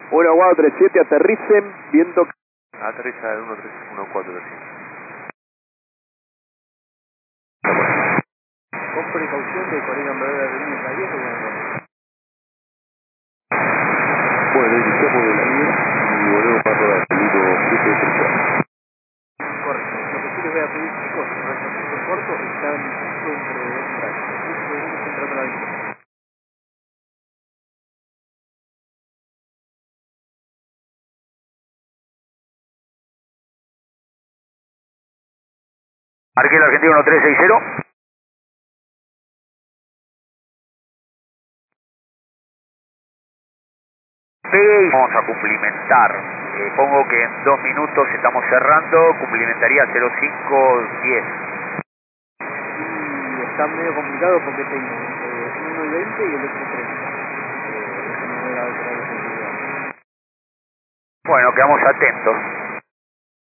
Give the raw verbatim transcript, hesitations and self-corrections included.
uno cuatro tres siete, aterricen, viento... Aterriza el uno tres uno cuatro tres siete. Con precaución de colega en verdad de venir a diez o Bueno, iniciamos de la diez y volvemos para rodar. Peligro siete tres cuatro. correcto. Lo que sí les voy a pedir, chicos, recorrido corto, están justo dentro de dos tracks. diez segundos entrando a la vista. Arquero Argentino uno tres seis cero. Y vamos a cumplimentar. Eh, pongo que en dos minutos estamos cerrando. Cumplimentaría cero cinco diez. Y está medio complicado porque tengo eh, uno y veinte y el otro treinta. Eh, déjenme ver a otra vez. Bueno, quedamos atentos.